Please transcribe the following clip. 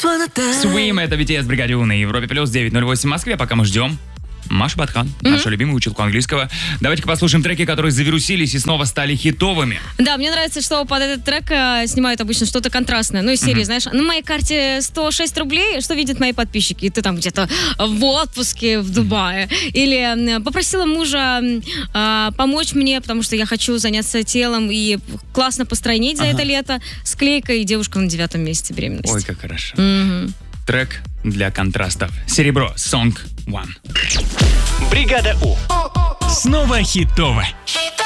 Swim, это BTS, Бригаде У на Европе Плюс, 9:08 в Москве. Пока мы ждем Маша Батхан, наша любимая училка английского. Давайте-ка послушаем треки, которые завирусились и снова стали хитовыми. Да, мне нравится, что под этот трек снимают обычно что-то контрастное. Ну, из серии, знаешь, на моей карте 106 рублей, что видят мои подписчики? И ты там где-то в отпуске в Дубае. Или попросила мужа помочь мне, потому что я хочу заняться телом и классно постройнеть за это лето. Склейка и девушка на 9-м месяце беременности. Ой, как хорошо. Трек для контрастов. Серебро, Song One. Бригада У. Снова хитово.